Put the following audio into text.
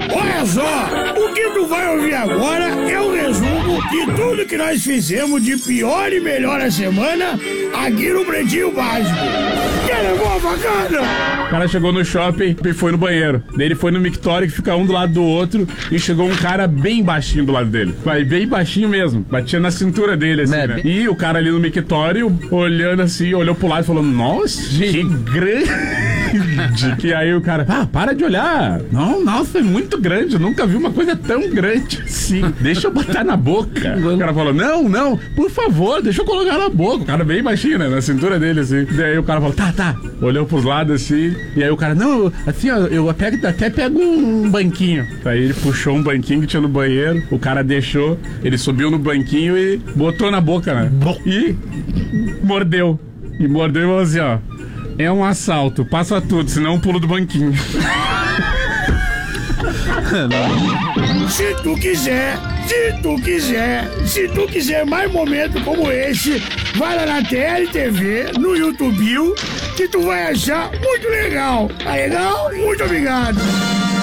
Olha só, o que tu vai ouvir agora é o resumo de tudo que nós fizemos de pior e melhor a semana aqui no Pretinho Básico. Que levou a facada? O cara chegou no shopping e foi no banheiro. Daí ele foi no mictório que fica um do lado do outro e chegou um cara bem baixinho do lado dele. Vai bem baixinho mesmo. Batia na cintura dele, assim, né? E o cara ali no mictório, olhando assim, olhou pro lado e falou, nossa, que grande. E aí o cara, para de olhar. Não, nossa, é muito grande. Eu nunca vi uma coisa tão grande assim. Deixa eu botar na boca. O cara falou, não, por favor, deixa eu colocar na boca. O cara bem baixinho, né? Na cintura dele, assim. Daí o cara falou, tá. Olhou pros lados assim. E aí o cara, não, assim, ó, eu até pego um banquinho. Aí ele puxou um banquinho que tinha no banheiro. O cara deixou, ele subiu no banquinho e botou na boca, né? E mordeu. E falou assim, ó. É um assalto, passa tudo, senão eu pulo do banquinho. Se tu quiser mais momentos como esse, vai lá na TLTV, no YouTube, que tu vai achar muito legal. Tá legal? Muito obrigado.